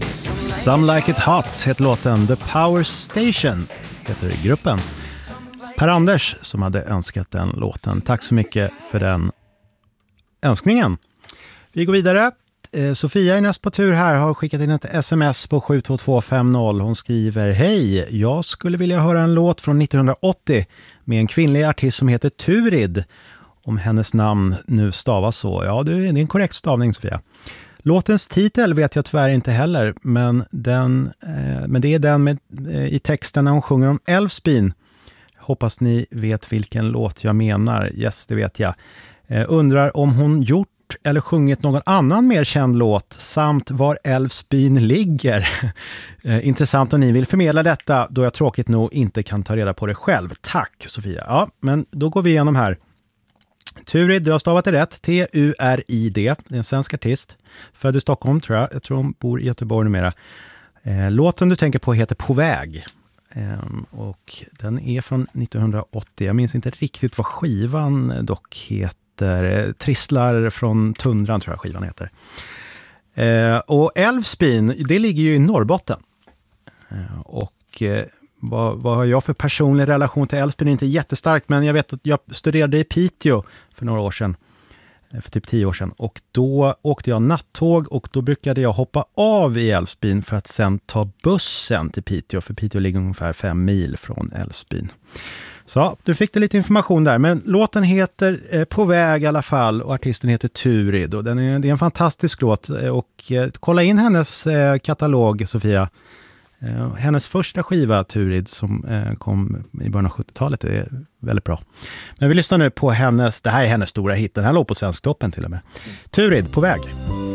Some Like It Hot heter låten. The Power Station heter gruppen. Per-Anders som hade önskat den låten. Tack så mycket för den önskningen. Vi går vidare. Sofia är näst på tur här, har skickat in ett sms på 72250. Hon skriver: Hej, jag skulle vilja höra en låt från 1980 med en kvinnlig artist som heter Turid. Om hennes namn nu stavas så. Ja, det är en korrekt stavning, Sofia. Låtens titel vet jag tyvärr inte heller, men det är den med, i texten när hon sjunger om Älvsbyn. Hoppas ni vet vilken låt jag menar. Yes, det vet jag. Undrar om hon gjort eller sjungit någon annan mer känd låt samt var Älvsbyn ligger. Intressant om ni vill förmedla detta, då jag tråkigt nog inte kan ta reda på det själv. Tack, Sofia. Ja, men då går vi igenom här. Turid, du har stavat det rätt. T-U-R-I-D. Det är en svensk artist. Född i Stockholm, tror jag. Jag tror hon bor i Göteborg numera. Låten du tänker på heter På väg. Och den är från 1980. Jag minns inte riktigt vad skivan dock heter. Trisslar från tundran tror jag skivan heter. Och Älvsbyn, det ligger ju i Norrbotten. Och vad har jag för personlig relation till Älvsbyn? Inte jättestark, men jag vet att jag studerade i Piteå för några år sedan. För typ 10 år sedan. Och då åkte jag nattåg och då brukade jag hoppa av i Älvsbyn för att sen ta bussen till Piteå. För Piteå ligger ungefär 5 mil från Älvsbyn. Så, du fick det lite information där. Men låten heter På väg i alla fall och artisten heter Turid. Och det är en fantastisk låt. Och kolla in hennes katalog, Sofia. Hennes första skiva, Turid, som kom i början av 70-talet, är väldigt bra. Men vi lyssnar nu på hennes, det här är hennes stora hit. Den här låg på Svensktoppen till och med. Turid, På väg.